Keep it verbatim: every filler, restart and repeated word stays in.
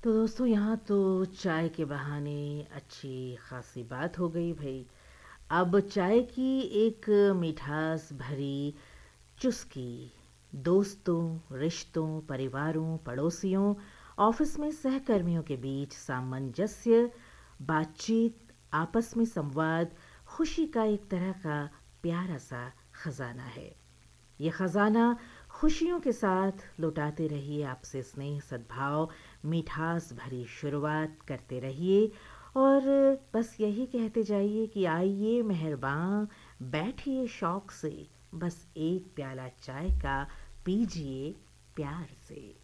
तो दोस्तों यहाँ तो चाय के बहाने अच्छी खासी बात हो गई भई। अब चाय की एक मिठास भरी चुस्की दोस्तों, रिश्तों, परिवारों, पड़ोसियों, ऑफिस में सहकर्मियों के बीच सामंजस्य, बातचीत, आपस में संवाद, खुशी का एक तरह का प्यारा सा खजाना है। ये खजाना खुशियों के साथ लौटाते रहिए, आपसे स्नेह सद्भाव मिठास भरी शुरुआत करते रहिए और बस यही कहते जाइए कि आइए मेहरबान बैठिए शौक से, बस एक प्याला चाय का पीजिए प्यार से।